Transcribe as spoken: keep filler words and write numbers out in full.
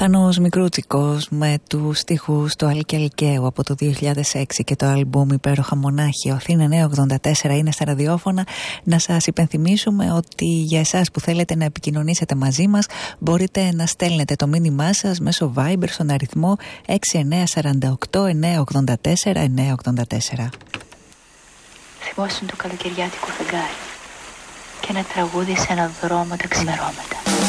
Θάνος Μικρούτσικος με τους στίχους του Αλκή Αλκαίου από το δύο χιλιάδες έξι και το άλμπουμ Υπέροχα Μονάχη. Ο Αθήνα εννιακόσια ογδόντα τέσσερα είναι στα ραδιόφωνα. Να σας υπενθυμίσουμε ότι για εσάς που θέλετε να επικοινωνήσετε μαζί μας μπορείτε να στέλνετε το μήνυμά σας μέσω Viber στον αριθμό έξι εννιά τέσσερα οκτώ εννιά ογδόντα τέσσερα εννιά ογδόντα τέσσερα. Θυμόσουν το καλοκαιριάτικο φεγγάρι και ένα τραγούδι σε ένα δρόμο τα ξημερώματα.